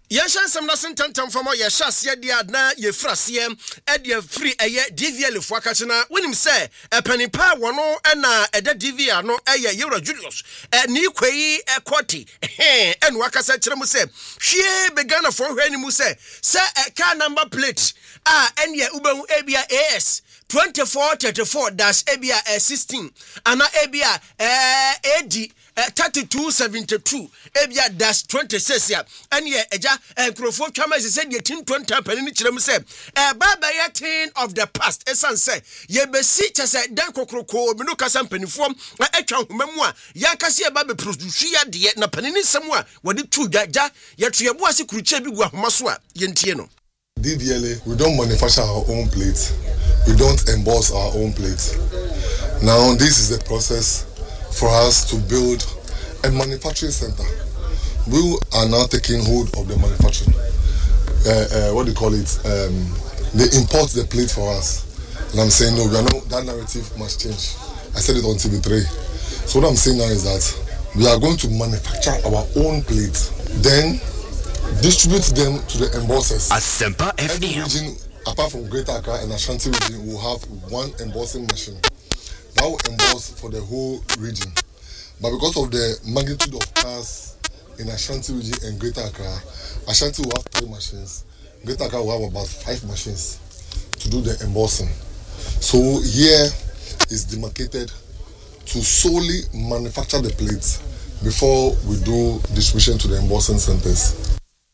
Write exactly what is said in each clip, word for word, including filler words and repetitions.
Yeshan some nothing tantam from your shas yedia na ye frasiem edia free a ye D V L fuakachina when him say a penny pa wano ena eda D V L no eye Yura Julius e ni kwei e kwoti eh en wakasa kyerem say hwie begana for hwani mu say say a car number plate ah enye ubehu ebia A S twenty-four thirty-four dash ebia sixteen ana ebia eh A D thirty-two seventy-two ebia dash twenty-six ya ene eja enkrofo twama se said ye tin twenty penny kyerem say eh baba ye tin of the past esan say ye besi chese dan kokroko obi no kasa mpanifo atwa homamu a ya kase e baba produce ya de na panini nsem a wode tu dwaja ye to ye bo ase kuruche bi gu ahomaso a ye ntie no. D V L A, we don't manufacture our own plates. We don't emboss our own plates. Now this is the process for us to build a manufacturing center. We are now taking hold of the manufacturing. Uh, uh, what do you call it? Um, they import the plate for us. And I'm saying, no, we are not, that narrative must change. I said it on T V three. So what I'm saying now is that we are going to manufacture our own plates. Then distribute them to the embossers. Asempa F M. Every region, apart from Greater Accra and Ashanti region, will have one embossing machine. That will emboss for the whole region. But because of the magnitude of cars in Ashanti region and Greater Accra, Ashanti will have three machines. Greater Accra will have about five machines to do the embossing. So here is demarcated to solely manufacture the plates before we do distribution to the embossing centers.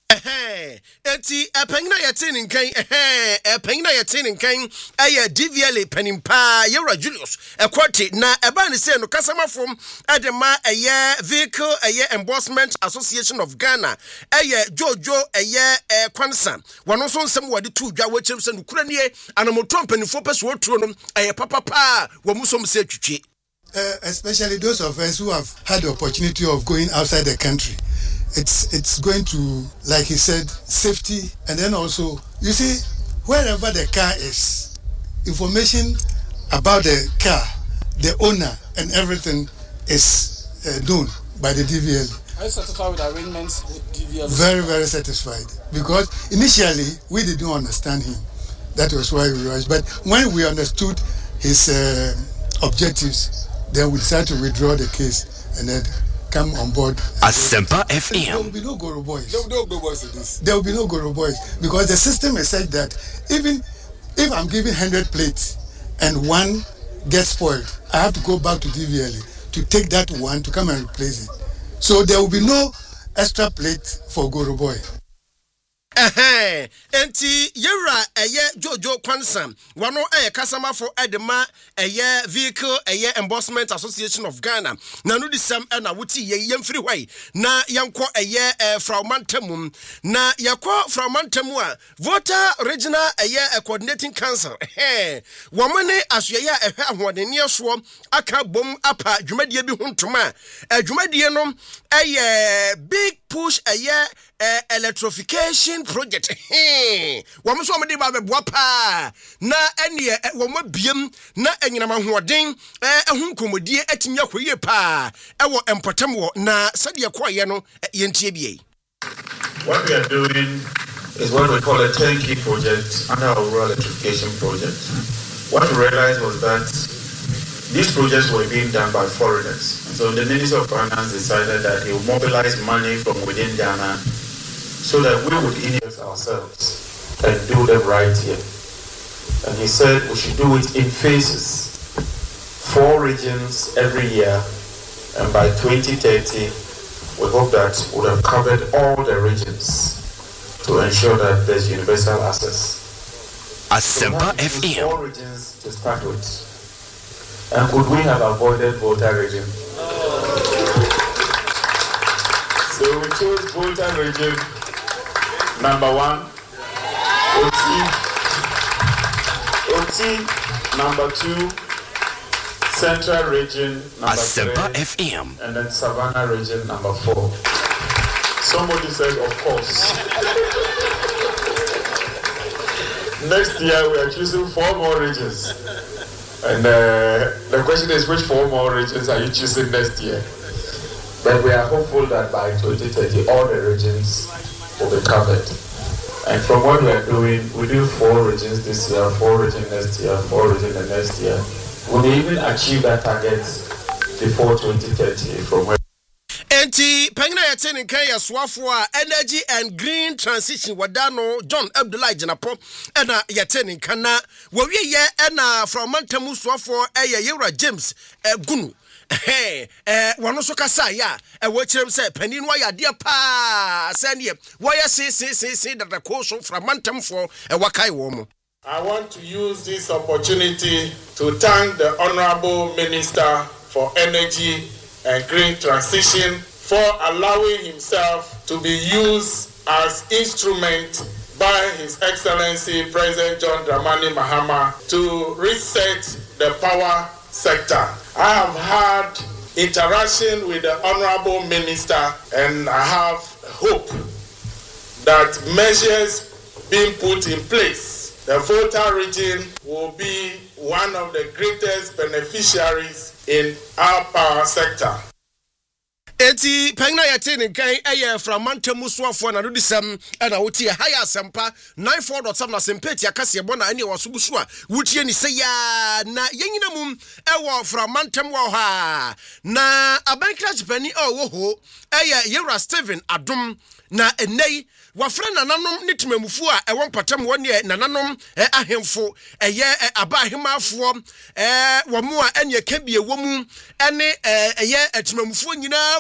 Eti epengina yetin nkan eh epengina yetin nkan eye D V L penimpa Yura Julius ekwoti na eba ne se no kasamafom edema eye vehicle eye embossment association of Ghana eye jojo eye eh kwansa wono so nsem wode tu dwa wachem se no kura nie anamoto mpanifo peso woturo no eye papa pa wo musom se twitwe. Uh, especially those of us who have had the opportunity of going outside the country. It's it's going to, like he said, safety, and then also, you see, wherever the car is, information about the car, the owner, and everything is uh, known by the D V L. Are you satisfied with arrangements with D V L? Very, very satisfied. Because initially, we didn't understand him. That was why we rushed. But when we understood his uh, objectives, then we decided to withdraw the case and then come on board. Asempa F M. There will be no Goro boys. There will be no Goro boys in this. There will be no Goro boys because the system is such that even if I'm giving one hundred plates and one gets spoiled, I have to go back to D V L A to take that one to come and replace it. So there will be no extra plate for Goro boy. Eh enti Yura eye jojo kwansam wano eye kasama for edema eye vehicle eye embossment association of Ghana na no disam na wuti ye yemfiri hwai na yanko eye fraumantamum na yakọ fraumantamu a voter regional eye coordinating council eh womane asoye a ehwe ahodenni so aka bom apa dwumadie bi hontoma adwumadie no eye big push eye Uh, electrification project. Hey, woman so many babe wapa na ene woman biem na enyinama hoden eh ehun komodie atimi akoye pa ewo empotem wo na sade akoye no yentie bie. What we are doing is what we call a turnkey project under our rural electrification project. What we realized was that these projects were being done by foreigners. So the Minister of Finance decided that he would mobilize money from within Ghana so that we would invest ourselves and do them right here. And he said we should do it in phases, four regions every year, and by twenty thirty, we hope that we would have covered all the regions to ensure that there's universal access. Asempa F M. Four regions to start with. And could we have avoided Volta region? So we chose Volta region. Number one, O T, O T, number two, Central region, number Asempa three, F M, and then Savannah region, number four. Somebody said, of course. Next year, we are choosing four more regions. And uh, the question is, which four more regions are you choosing next year? But we are hopeful that by twenty thirty, all the regions will be covered. And from what we are doing, we do four regions this year, four regions next year, four regions the next year. We will even achieve that target before twenty thirty from where. Enti pengina yete ni kan ya swafo a energy and green transition wadano John Abdullah Janapo ena yete ni kan na wawie ye ena from Mantamu swafo eye Yewra James Gunu eh eh wano so kasa ya e wo kirem se panin wa ya de pa sane wo ya se se se se da ko so from Mantamfo e wakai wo mo. I want to use this opportunity to thank the Honorable Minister for Energy and Green Transition for allowing himself to be used as instrument by His Excellency President John Dramani Mahama to reset the power sector. I have had interaction with the Honorable Minister and I have hope that measures being put in place, the Volta region will be one of the greatest beneficiaries in our power sector. Eti pengina yete ni kan eye from Mantamu swafo na dudisem na wotie higher sempa ninety-four point seven na sempeti akase ebo na ene wosugusu a wotie ni se ya na yenyina mum ewo from Mantamu wo ha na abankra chipani o wo ho eye Yewra Stephen Adom na enei wafra nananom ne timamufu a ewon patam woni nananom ahemfo eye aba ahemafo eh wo mu a ene kabie wo mu ene eye atimamufu nyina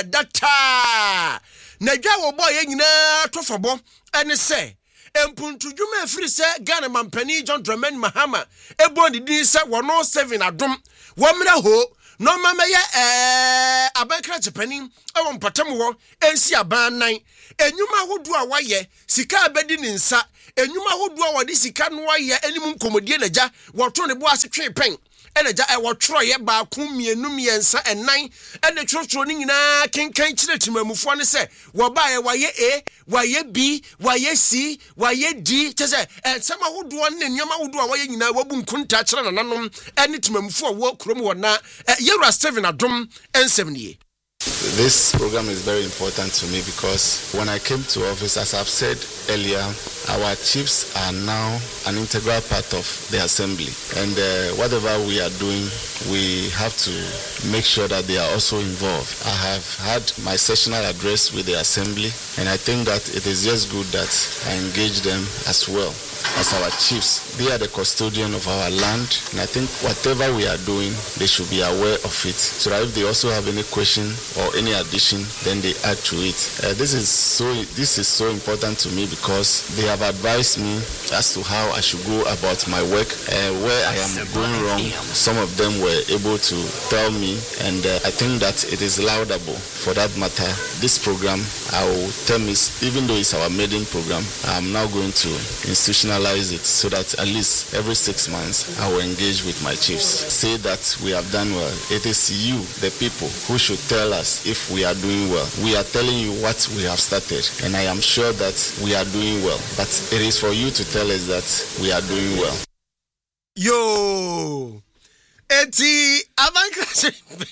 bodwadata na dwa wo boy nyina tofabo ene se empuntudwuma afiri se Ghana mampani John Dramani Mahama ebo didi se wono seven Adom wo mra ho no mama ye eh abankra chepani ewon patam wo ensi aban nan enyuma hodu a waye sika abedi ni nsa enyuma hodu a wode sika no waye animu nkomodie naja woto ne bo ase twe pen enaja e wotro ye ba ku mienu miensa enan ene trotro ni nyina kenkan kire timamufo ne se wo ba ye waye A waye B waye C waye D tese ensema hodu ne nyama hodu a waye nyina wabu nkunta kire nananom ene timamufo wo krom wona Yewra Stephen Adom ensem. This program is very important to me because when I came to office, as I've said earlier, our chiefs are now an integral part of the assembly. And uh, whatever we are doing, we have to make sure that they are also involved. I have had my sessional address with the assembly, and I think that it is just good that I engage them as well. As our chiefs, they are the custodian of our land, and I think whatever we are doing, they should be aware of it, so that if they also have any question or any addition, then they add to it. Uh, this is so this is so important to me because they have advised me as to how I should go about my work, uh, where I am going wrong. Some of them were able to tell me, and uh, I think that it is laudable. For that matter, this program, I will tell me, even though it's our maiden program, I'm now going to institutionalize it so that at least every six months I will engage with my chiefs. Say that we have done well. It is you, the people, who should tell us if we are doing well. We are telling you what we have started, and I am sure that we are doing well. But it is for you to tell us that we are doing well. Yo! Eti Abankra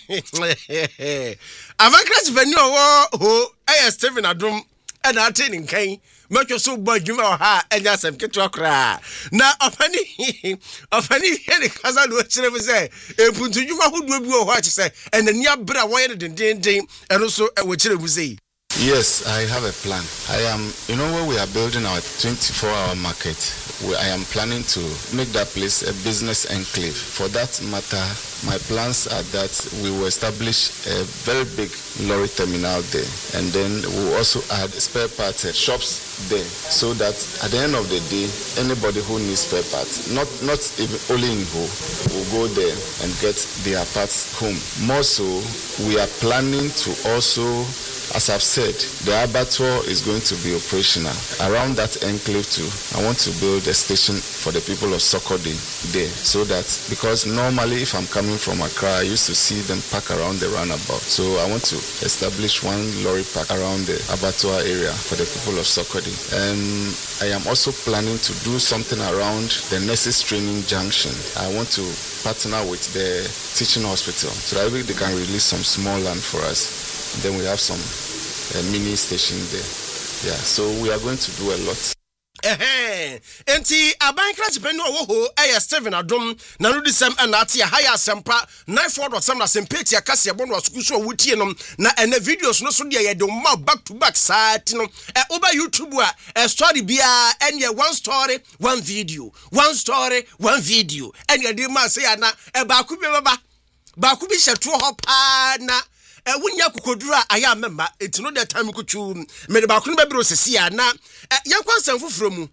Abankra Benyo ho eh Stephen Adom and attending kan make so badwuma ha enya sem keto akra na opani opani here kasa no kire me say epuntudwuma hodo bi ho a kire enani abra wo ye den den den eno so e wo kire mu say. Yes, I have a plan. I am, you know, when we are building our twenty-four hour market, we, I am planning to make that place a business enclave. For that matter, my plans are that we will establish a very big lorry terminal there, and then we will also add spare parts uh, shops there, so that at the end of the day, anybody who needs spare parts, not not even only in Ho, will go there and get their parts home. More so, we are planning to also, as I've said, the abattoir is going to be operational. Around that enclave too, I want to build a station for the people of Sokode there, so that, because normally if I'm coming from Accra, I used to see them park around the roundabout. So I want to establish one lorry park around the abattoir area for the people of Sokode. And I am also planning to do something around the nurses training junction. I want to partner with the teaching hospital so that they can release some small land for us. Then we have some uh, mini station there. Yeah, so we are going to do a lot. Eh, enti aban kra chipenu owo eh Steven Adom na no disem na ate haya sempa nine four dot seven na sempeti akase ebo no asuku so wutie no na ene videos no so de ye de ma back to back site no eh over YouTube a eh story bia enye one story one video one story one video enye de ma say na eh ba ku bi baba ba ku bi hyeto ho pa na e wunya kokoduru a aya memba etino de time kuchu me de ba ku be bro sesi a na yankwa sanfufuro mu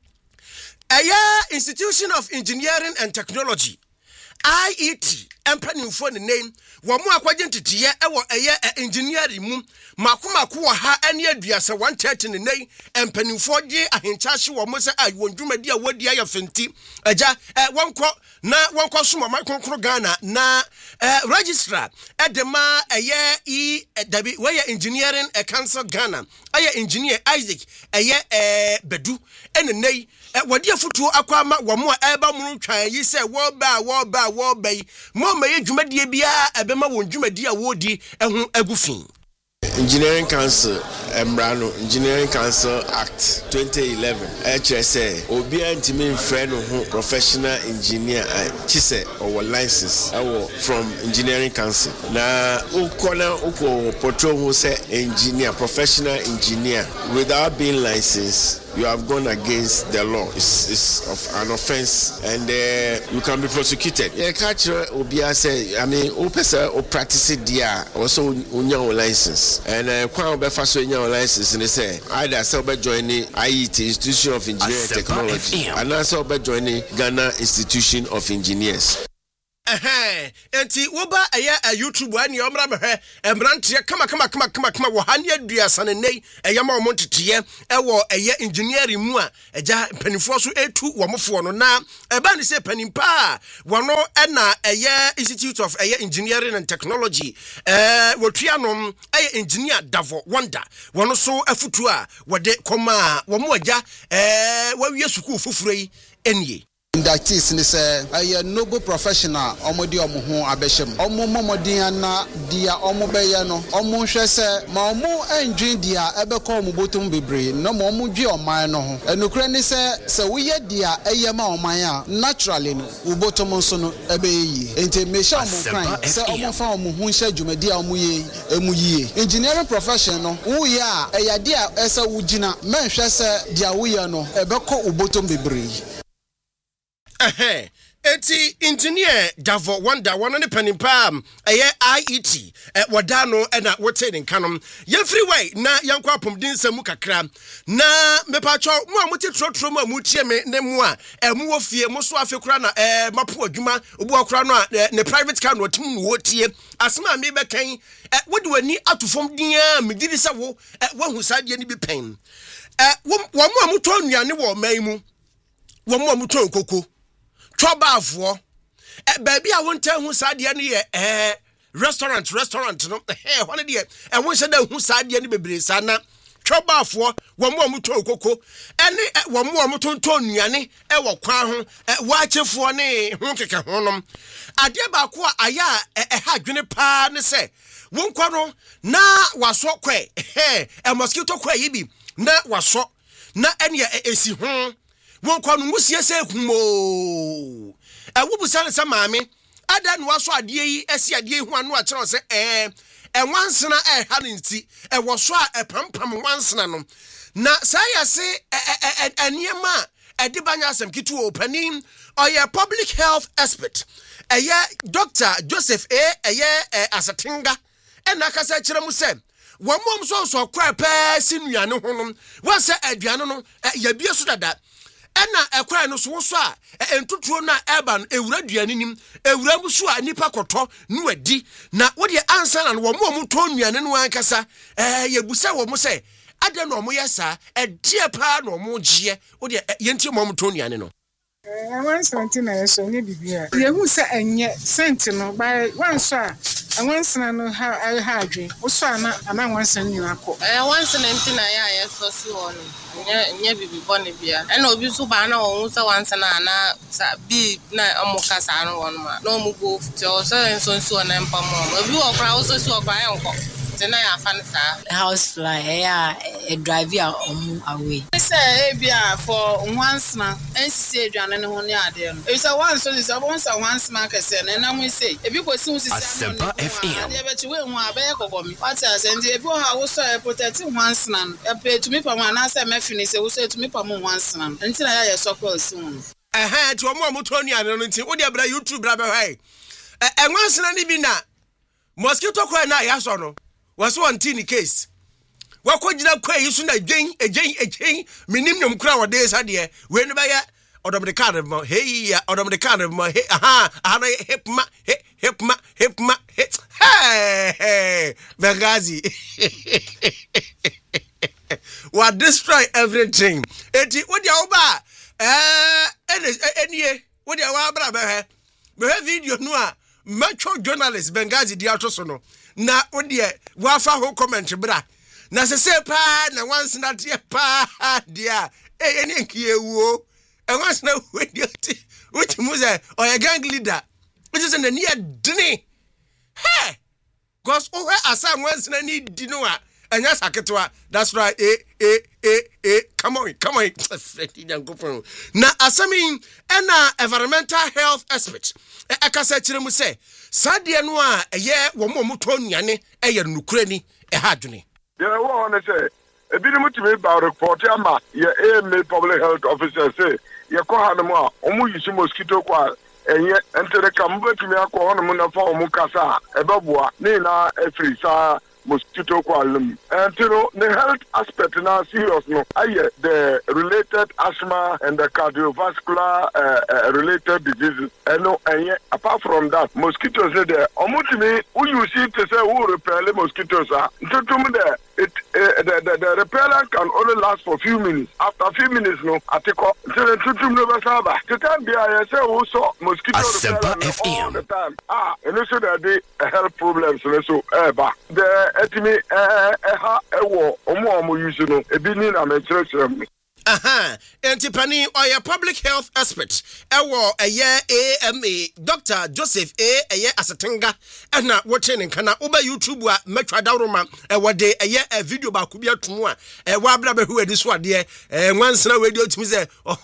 aya Institution of Engineering and Technology I E T empanimfo ne name wo mu akwaje ntitiye e wo aya engineering mu makomako wo ha ane aduasa one thirty ne nei empanimfo gye ahenchahye wo mo se ai wondwumadi a wodi aye fenti aja wonko na wonko so ma konkro Ghana na registrar edema aya e dabi we engineering e council Ghana aya engineer Isaac aya bedu ene nei wadi afutuo akwama wo mo eba mu twan yi se wo ba wo ba wo ba yi mo ma ye dwumadie bia ebema wo dwumadi a wodi ehu agufin. Engineering Council Embrano Engineering Council Act twenty eleven H S A obi antimi mfre no ho professional engineer chise or license awo from Engineering Council na ukona uko portray who say engineer professional engineer without being licensed. You have gone against the law. It's, it's of an offense, and uh, you can be prosecuted. Yeah, catch Obia say, I mean, opesa or practice it dia also unya license, and uh, kwa obefa so unya license. And they say either so be joining I E T Institution of Engineering and Technology, and also be joining Ghana Institution of Engineers. Eh enti wo ba aya a YouTube ani omra behwe embrantie kama kama kama kama kama wo hane aduasa ne nei eya ma wo ntetiye e wo aya engineering mu a eja panifo so etu wo mofo no na e ba ni se panimpa wono e na aya Institute of Aya Engineering and Technology eh wotua no aya engineer Davo Wonder wono so afutu a wode koma wo mo aja eh wawie sukuu fufuro yi enie that is in say a noble professional omodi omo ho abeshem omo momodin na dia omo beye no omo hwe se ma omo endwin dia ebeko omo botum bebre no ma omo dwe oman no ho enukure ni se se woye dia eye ma oman a naturally no ubotum so no ebe yi enti me sha omo kran se omo fa omo ho hye dwumadi a omo ye emu yie engineering profession no wo ye a eya dia ese wugina men hwe se dia wo ye no ebeko ubotum bebre. Eh eti engineer Davo Wonder one ne panimpa eye I E T eh wadano na wote ne kanom ye free way na yankwa apomdin samu kakra na mepacho mu amuti trotro mu amutie me ne mu a emu wo fie mu so afekura na eh mapo adwuma obu akura no ne private car no otim no wotie asema me be kan eh wodi wani atufom din a mediri se wo eh wahu sade ni bi pen eh wo mu amuto anuane wo man mu wo mu amuto kokoko Trobafo eh baby I won't tell who sad ye eh restaurant restaurant no eh one dey e won say da who sad ye ni bebre sana Trobafo wo mo mo to kokoko ene wo mo mo to to nuane e wo kwan ho wa chefo ne ho keke honom ade ba ko aya e ha dwene pa ne se won kwa no na waso kwe eh e mosquito kwe yi bi na waso na ene esi ho won kwa no musie se kumo e wo busan se maame ada no waso ade yi esi ade hu anu a kire se eh e wansena e ha nti e wo so a e pampam wansena no na sa ya se eniema e de banya asem kitu opanin oye public health expert eye Doctor Joseph A eye Asatinga e na kasa kire mu se wo mom so so kwa pa sinuane ho no wo se aduane no ya bie so dada ena ekwa no so so a entutuo na eba no ewura duane nim ewura mu so a nipa koto no adi na wo de ansa na wo mo to nuane no ankasa eh yebusa wo mo se ade no mo yesa e die pa no mo gie wo de yenti mo mo to nuane no eh one seventy na so ne bibia ye hu se enye cent no by one so a anwansana no ha ha adwe wo so ana ana anwansana ni akọ eh one seventy na ya ya so si wo no nya nya bibi bone bia e na obi so ba na wo so wansana na bi na amuka sa no won ma na omu go futi o so enso nso na mpa mo obi wo kra wo so si wo kra enko nti na ya fa nsa house fly ya a drive ya omu away say ebia for once na nsisi aduane ne ho ne ade no e say once so say once once ma kese na na mo say ebi ko si usisi Asempa F M e be ti we hu abaye kokomi what I say ndi ebi o ha wo so e protect once na e pe to me pa ma na say me finish say wo say to me pa mo once na nti na ya ye sokol si hu eh to mo mo to nuane no nti wo de bra YouTube bra be hwai eh once na ni bi na mosquito coil na ya so no was one tin case wakogina kwa yisu na dwen egen egen minim nyom kura wode sade we no be ya odom de card mo hey ya odom de card mo hey aha aha hip ma hip ma hip ma hey Benghazi what destroy everything eti wo dia wo ba eh enie wo dia wa bra be he be video no a macho journalist Benghazi dia to so no na wo dia wa fa ho comment bra na se se pa na once na tie pa dia eh eni nkie wo e once na we dia ti which muze or a gang leader which is in the near dini hey cause o we asa once na ni di no a enya saketwa that's right eh eh eh eh come on come on na asami na environmental health expert e kasa kire mu se sadie no a eye wo mo to nuane e ye nukure ni e ha dwene there wa on say e bi mu timi ba report ama ye A M A public health officer say ye ko ha no mo a omu yisu mosquito kwa enye entere kam betimi akọ hono mu na fa omu kasa e beboa ni na efri sa mosquito qualum. And you know, the health aspect now serious no. Aye, the related asthma and the cardiovascular uh, uh, related diseases. And no, and yeah, apart from that, mosquitoes are there. Omutimi, who you see to say who repel the mosquitoes are. To me there, it uh, the, the the repellent can only last for a few minutes. After a few minutes, no, I take off. So the tutum never saba. The time be I say who saw mosquito repellent all the time. Ah, and also there be health problems. So, eh, but the etimi eh eh ha ewo omo omo use no ebi ni na me chere aha entipani oya public health expert ewo eye A M A Doctor Joseph A eye asetenga na wote ne kana oba YouTube a metwa dawroma ewo de eye a video ba ku bia tumu a ewo abra ba hu adi so ade eh nwansena we de otimi se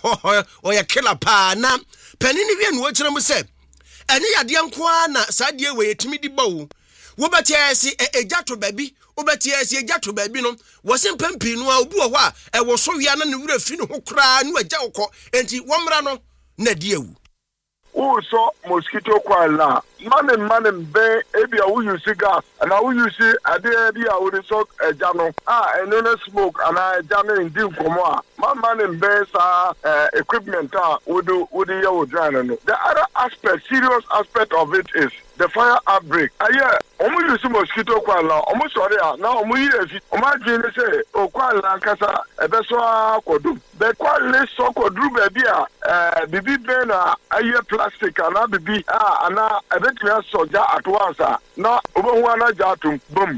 oya killer pa na panini wie no wo kire mu se ene yade nko na sadie we yetimi di bawo wobati asi ejato baby wobati asi ejato baby no wosen pampi no a obi wo a e wo so wia na ne wura fi no kra no agya wokọ enti womra no na di ewu who saw mosquito coil man man be ebi a we use gas and a we use ade ebi a we so eja no ah eno na smoke and a eja no ndi nkomo a man man be sa equipment a we do we dey wo dry no the other aspect serious aspect of it is the fire outbreak. Aye, omo use mosquito coil na omo sorry a na omo yi efi omo adwin ne say o coil na nkasa ebe so akodu be coil le so kodu be bia eh bibi be na aye plastic ana bibi ah ana ebetumi soja atwansa na obohu ana jatum boom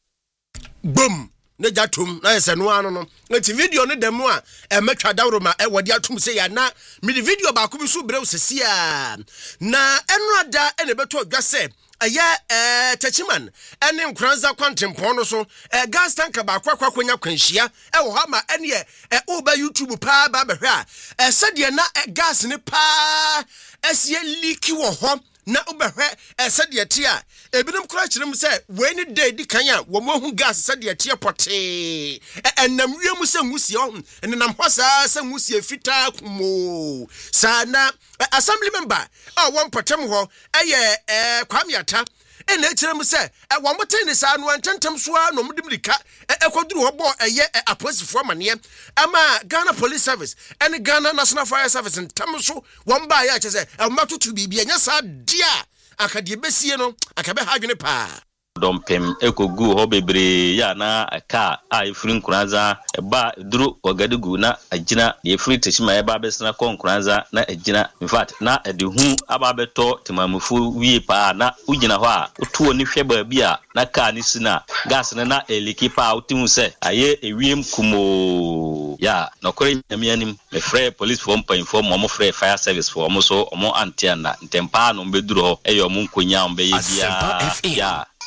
boom ne jatum na yese no ano no nti video ne demo a e metwa dawroma e wode atum se ya na mi video ba ko bi so brew sesi a na enu ada ene beto odwa se aya eh tachiman ene nkranza kwantempon no so eh gas tank ba kwakwa kwanya kwanhia e wo ha ma ene e oba YouTube pa ba behwe a eh sede na gas ne pa esie leaki wo ho na ubehwe sede tie a ebinom kura kyerem se we ni day di kan a wo mo hu gas sede tie pote enam wiem se ngusie ho enam hosa se ngusie fita kumo sana assembly member a won potem ho eye eh kwamiata ena kyerem se e wo moten ni sa no antentem so a no mudimrika e koduru ho bo eye aposifo amane ama Ghana Police Service and Ghana National Fire Service ntam so won ba ya kyese e matutu bibia nya sa dia akade besie no akabe hadwene pa dompem ekogu ho bebre ya na ka a ifrin kuraza ba duru ogadugu na agina ye free teshima e ba besna konkuraza na agina in fact na ede hu aba beto timamufu wie pa na ugina ho a utuo ni hwe ba bia na ka ni sina gas na na eliki pa utimu se aye ewiem kumo ya nokore nyamianim me free police for mpa inform mo free fire service for mo so mo antiana ntempa no mbeduru ho e yo mo nkonya mbe ye bia ya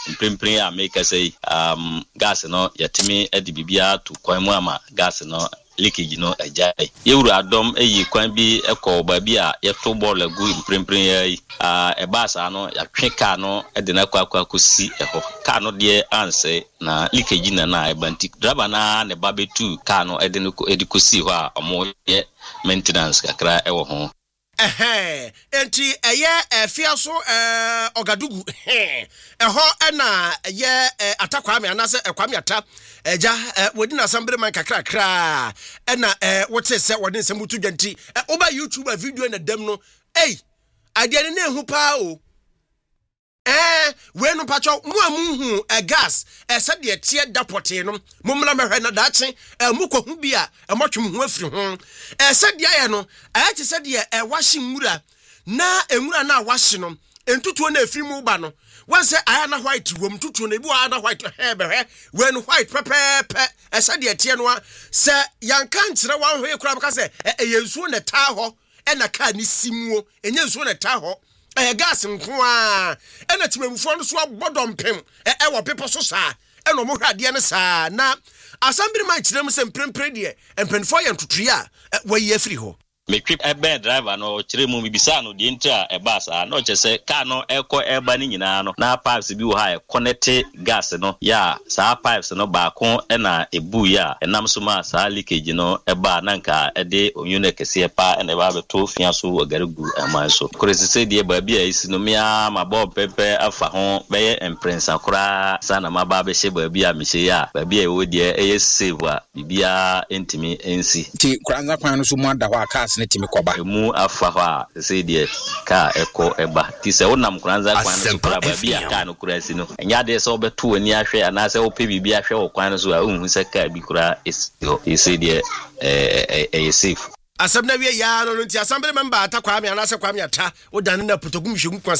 mprempren a make say um gas no yatimi edi bibia to kwan mu ama gas no leakage no ajai yewuru adom eyi kwan bi ekọ ba bi a yeto ball agu mprempren yi a ebasa no yatwe ka no ede na kwa kwa kosi eho ka no de anse na leakage na na ebanti driver na ne ba betu ka no ede no edi kosi ho a omo ye maintenance kakra ewo ho eh enti eye efia so eh Ogadugu eh eho na ye Atakwame anase Ekwame Ata eja wodi na sambere man kakra kra na eh wote se wodi nsem butu dwanti oba YouTube video na dem no eh ade ne hu pa o eh we no pacho mu amuhu e gas e se de tie dapote no mumla mehwe na dache e mukohu bia e motwem hu afiri ho e se de aye no e te se de e wahye nwura na enwura na wahye no entutuo na afiri mu ba no wan se aya na white wom tutuo na bi wa na white he behwe we no white pepepe e se de tie no se yanka nkire wan hwe kura baka se e yensuo na ta ho e na ka ni simuo enye nsuo na ta ho eh gas nko a ena timemfo no so abodompem eh e wo pepo so saa ena mo hwade ne saa na asambiri man kirem se mprempre de empenfo ye ntotue a wayi afiri ho me trip ebe driver no kire mu bibisa no de ntia e bus a no chese car no ekọ eba ni nyina no na pipes bi wo ha e connect gas no ya sa pipes no ba ko e na ebu ya enam so ma sa leakage no eba na nka e de onyune kese pa e na ba beto fia so Ogadugu aman so koresi se de ba bi a isi no mia ma bob pepe afa ho be ye imprints akora sa na ma ba be hye ba bi a me hye ya ba bi a wo de e save a bibia entimi ensi ti kranza kwan no so mu ada ho aka ne timi koba mu afa ha se de ka eko eba ti se wonam kranza kwan so kora ba bi aka no kura si no nya de se obeto ani ahwe ana se ope bibi ahwe wo kwan so a unhu se ka bi kura esi se de eh eh safe asem na wie ya no nti asambere member Atakwame anase Kwame Ata odan na potogum hwegu